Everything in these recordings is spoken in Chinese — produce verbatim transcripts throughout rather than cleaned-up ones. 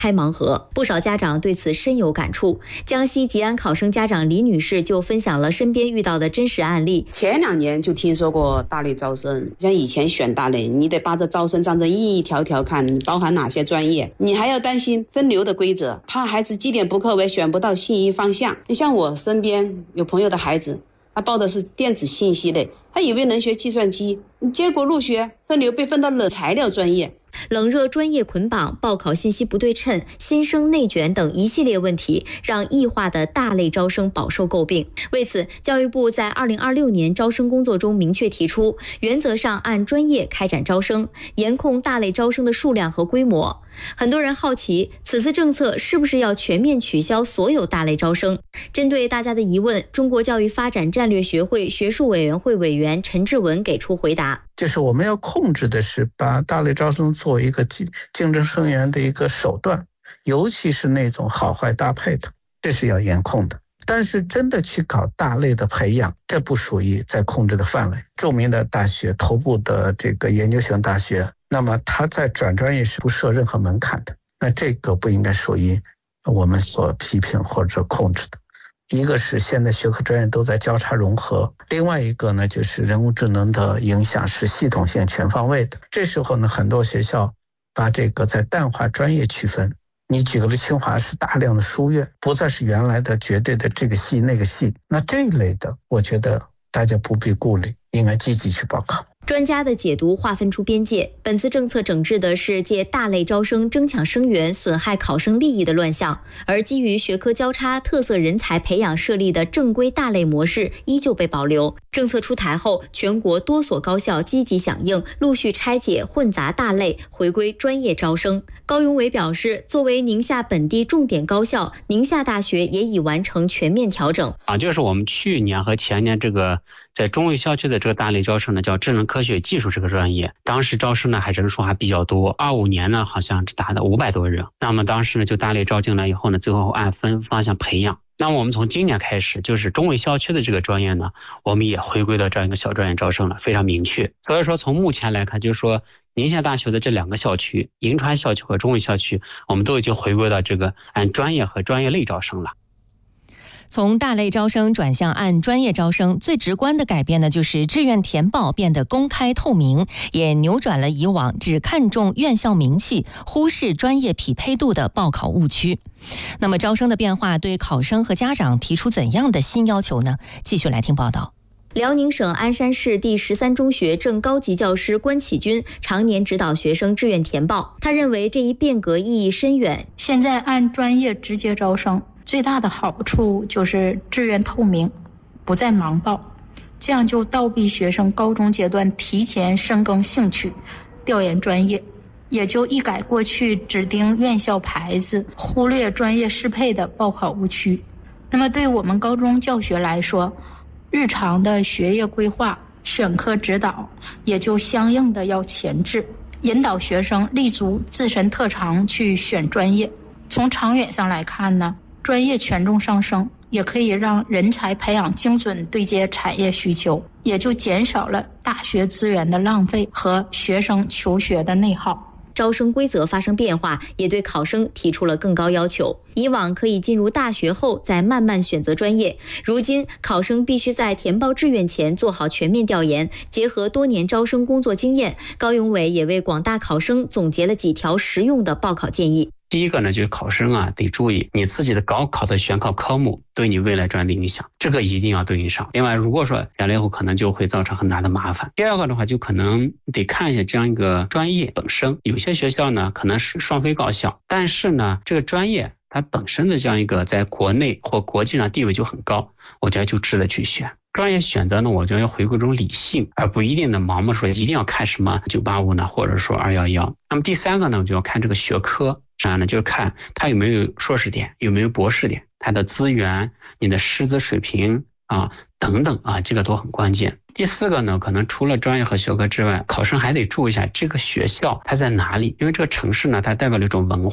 开盲盒，不少家长对此深有感触。江西吉安考生家长李女士就分享了身边遇到的真实案例。 前两年就听说过大类招生，像以前选大类，你得把这招生章程一条条看，包含哪些专业，你还要担心分流的规则，怕孩子绩点不够，选不到心仪方向。你像我身边有朋友的孩子，他报的是电子信息类，他以为能学计算机，结果入学分流被分到了材料专业。 冷热专业捆绑、报考信息不对称、新生内卷等一系列问题，让异化的大类招生饱受诟病。为此，教育部在二零二六年招生工作中明确提出，原则上按专业开展招生，严控大类招生的数量和规模。很多人好奇，此次政策是不是要全面取消所有大类招生？针对大家的疑问，中国教育发展战略学会学术委员会委员陈志文给出回答。 就是我们要控制的是把大类招生作为一个竞争生源的一个手段，尤其是那种好坏搭配的，这是要严控的。但是真的去搞大类的培养，这不属于在控制的范围。著名的大学、头部的这个研究型大学，那么它在转专业是不设任何门槛的，那这个不应该属于我们所批评或者控制的。一个是现在学科专业都在交叉融合，另外一个呢就是人工智能的影响是系统性全方位的。这时候呢，很多学校把这个在淡化专业区分。你举个例，清华是大量的书院，不再是原来的绝对的这个系那个系，那这一类的我觉得大家不必顾虑，应该积极去报考。 专家的解读划分出边界，本次政策整治的是借大类招生争抢生源、损害考生利益的乱象，而基于学科交叉、特色人才培养设立的正规大类模式依旧被保留。政策出台后，全国多所高校积极响应，陆续拆解混杂大类，回归专业招生。高永伟表示，作为宁夏本地重点高校，宁夏大学也已完成全面调整。 啊，就是我们去年和前年这个在中卫校区的这个大类招生呢，叫智能科学技术这个专业，当时招生呢还人数还比较多，二五年呢好像只达到五百多人。那么当时呢就大类招进来以后呢，最后按分方向培养。那么我们从今年开始，就是中卫校区的这个专业呢，我们也回归到这样一个小专业招生了，非常明确。所以说从目前来看，就是说宁夏大学的这两个校区，银川校区和中卫校区，我们都已经回归到这个按专业和专业类招生了。 从大类招生转向按专业招生，最直观的改变呢，就是志愿填报变得公开透明，也扭转了以往只看重院校名气、忽视专业匹配度的报考误区。那么招生的变化对考生和家长提出怎样的新要求呢？继续来听报道。 辽宁省鞍山市第十三中学正高级教师关启军常年指导学生志愿填报，他认为这一变革意义深远。 现在按专业直接招生，最大的好处就是志愿透明，不再盲报，这样就倒逼学生高中阶段提前深耕兴趣，调研专业，也就一改过去只盯院校牌子，忽略专业适配的报考误区。那么对我们高中教学来说，日常的学业规划、选科指导也就相应的要前置，引导学生立足自身特长去选专业。从长远上来看呢，专业权重上升，也可以让人才培养精准对接产业需求，也就减少了大学资源的浪费和学生求学的内耗。 招生规则发生变化，也对考生提出了更高要求。以往可以进入大学后再慢慢选择专业，如今考生必须在填报志愿前做好全面调研，结合多年招生工作经验。高永伟也为广大考生总结了几条实用的报考建议。 第一个呢，就是考生啊得注意你自己的高考的选考科目对你未来专业的影响，这个一定要对应上。另外，如果说原来以后可能就会造成很大的麻烦。第二个的话，就可能得看一下这样一个专业本身，有些学校呢可能是双非高校，但是呢这个专业它本身的这样一个在国内或国际上地位就很高，我觉得就值得去选。专业选择呢，我觉得要回归这种理性，而不一定的盲目说一定要看什么九八五呢，或者说二一一。那么第三个呢，我就要看这个学科，啥呢？就是看它有没有硕士点，有没有博士点，它的资源、你的师资水平啊等等啊，这个都很关键。第四个呢，可能除了专业和学科之外，考生还得注意一下这个学校它在哪里，因为这个城市呢，它代表了一种文化。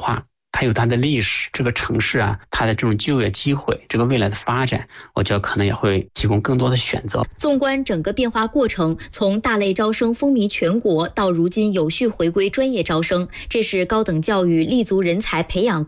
它有它的历史，这个城市啊，它的这种就业机会，这个未来的发展，我觉得可能也会提供更多的选择。 纵观整个变化过程，从大类招生风靡全国到如今有序回归专业招生，这是高等教育立足人才培养